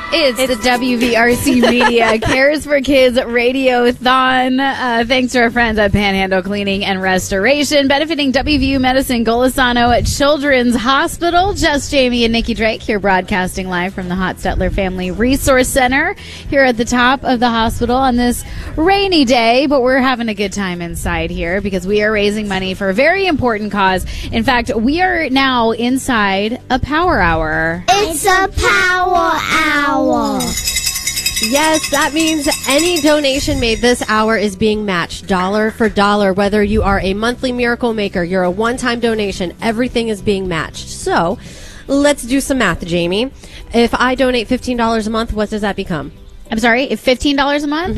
It's the WVRC Media Cares for Kids Radiothon. Thanks to our friends at Panhandle Cleaning and Restoration, benefiting WVU Medicine Golisano at Children's Hospital. Just Jamie and Nikki Drake here broadcasting live from the Hotstetler Family Resource Center here at the top of the hospital on this rainy day, but we're having a good time inside here because we are raising money for a very important cause. In fact, we are now inside a power hour. It's a power hour. Yes, that means any donation made this hour is being matched dollar for dollar. Whether you are a monthly Miracle Maker, you're a one-time donation, everything is being matched. So let's do some math, Jamie. If I donate $15 a month, what does that become? I'm sorry, if $15 a month,